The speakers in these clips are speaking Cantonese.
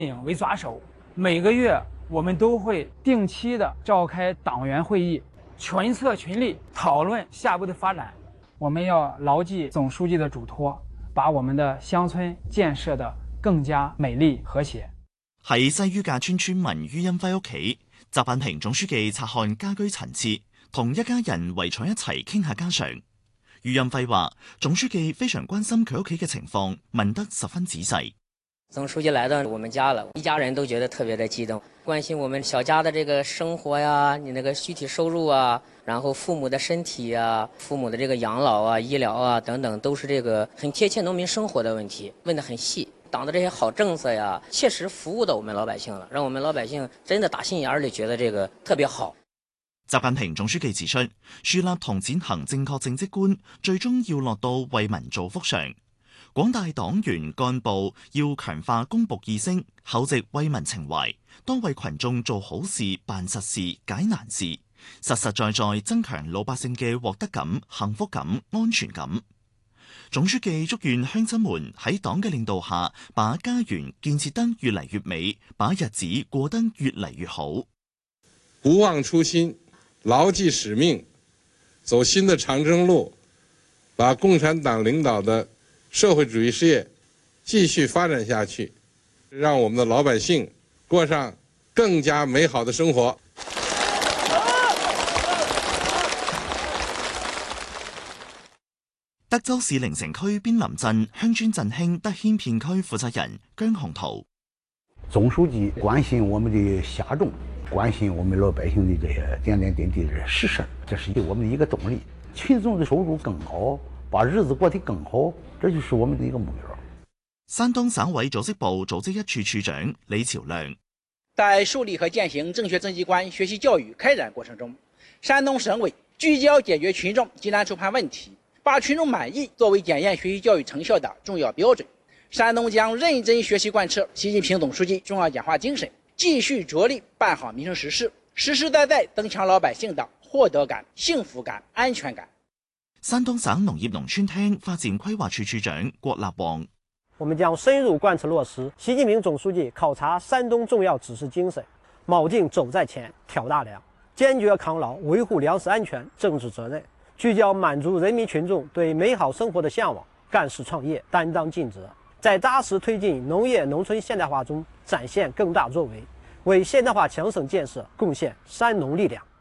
为抓手，每个月我们都会定期的召开党员会议，群策群力讨论下步的发展。我们要牢记总書記的囑託，把我們的鄉村建設得更加美麗和諧。 喺西於架村村民于恩輝屋企，習近平總書記察看家居陳設，同一家人圍坐一齊傾下家常。于恩輝話：總書記非常關心佢屋企嘅情況，問得十分仔細。 總書記來到我們家了，一家人都覺得特別的激動，關心我們小家的這個生活呀，你那個具體收入啊，然後父母的身體啊，父母的這個養老啊、醫療啊等等，都是這個很貼切農民生活的問題，問得很細。黨的這些好政策呀，切實服務到我們老百姓了，讓我們老百姓真的打心眼裏覺得這個特別好。 習近平總書記指出，樹立同踐行正確政績觀，最終要落到為民造福上。廣大黨員幹部要強化公僕意識，厚植為民情懷，多為群眾做好事、辦實事、解難事，實實在在增強老百姓嘅獲得感、幸福感、安全感。總書記祝願鄉親們喺黨嘅領導下，把家園建設得越嚟越美，把日子過得越嚟越好。 不忘初心，牢記使命，走新的長征路，把共產黨領導的社會主義事業繼續發展下去，讓我們的老百姓過上更加美好的生活。 德州市靈城區邊林鎮鄉村振興德軒片區負責人姜洪圖： 總書記關心我們的轄眾，關心我們老百姓的這些點點滴滴的實事，這是我們的一個動力。群眾的收入更好，把日子過得更好，這就是我們的一個目標。 山東省委組織部組織一處處長李朝亮： 在樹立和踐行正確政績觀學習教育開展過程中，山東省委聚焦解決群眾急難愁盼問題，把群眾滿意作為檢驗學習教育成效的重要標準。山東將認真學習貫徹習近平總書記重要講話精神，繼續着力辦好民生實事，實實在在增強老百姓的獲得感、幸福感、安全感。 山東省農業農村廳發展規劃處處長郭立旺： 我們將深入貫徹落實習近平總書記考察山東重要指示精神，錨定走在前、挑大梁，堅決抗牢維護糧食安全政治責任，聚焦滿足人民群眾對美好生活的向往，幹事創業，擔當盡責，在扎實推進農業農村現代化中展現更大作為，為現代化強省建設貢獻山農力量。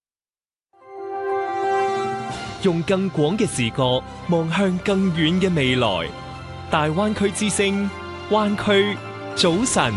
用更廣嘅視角望向更遠嘅未來，大灣區之聲，灣區早晨。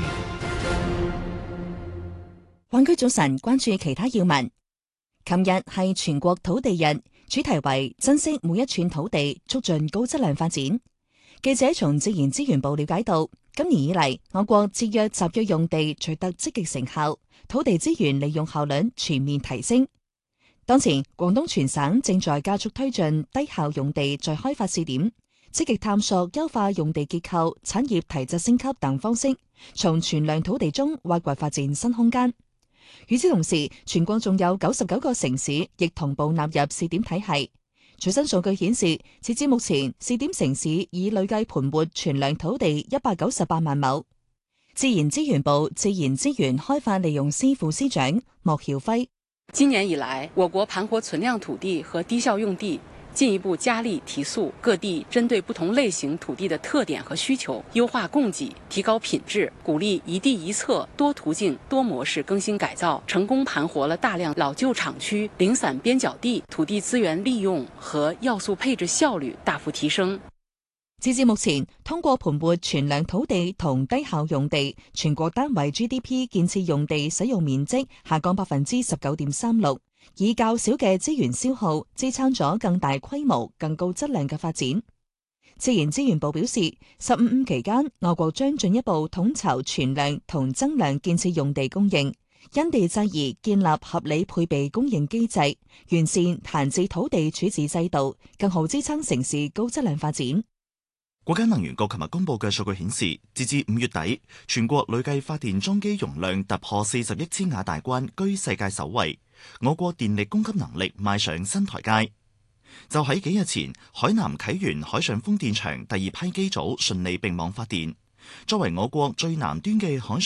灣區早晨，關注其他要聞。琴日係全國土地日，主題為珍惜每一寸土地，促進高質量發展。記者從自然資源部了解到，今年以嚟，我國節約集約用地取得積極成效，土地資源利用效率全面提升。當前，廣東全省正在加速推進低效用地再開發試點，積極探索優化用地結構、產業提質升級等方式，從存量土地中挖掘發展新空間。與此同時，全國仲有99個城市亦同步納入試點體系。最新數據顯示，截至目前，試點城市已累計盤活存量土地198萬畝。自然資源部自然資源開發利用司副司長莫曉輝： 今年以來，我國盤活存量土地和低效用地，進一步加力提速，各地針對不同類型土地的特點和需求，優化供給，提高品質，鼓勵一地一策、多途徑、多模式更新改造，成功盤活了大量老舊廠區、零散邊角地，土地資源利用和要素配置效率大幅提升。 截至目前，通過盤活存量土地同低效用地，全國單位 GDP 建設用地使用面積下降19.36%，以較少嘅資源消耗支撐咗更大規模、更高質量嘅發展。自然資源部表示，15期間，我國將進一步統籌存量同增量建設用地供應，因地制宜建立合理配備供應機制，完善閒置土地處置制度，更好支撐城市高質量發展。 國家能源局琴日公布嘅數據顯示，截至5月底，全國累計發電裝機容量突破40億千瓦大關，居世界首位。我國電力供給能力邁上新台階。就喺幾日前，海南啟源海上風電場第2批機組順利並網發電， 作為我國最南端嘅海上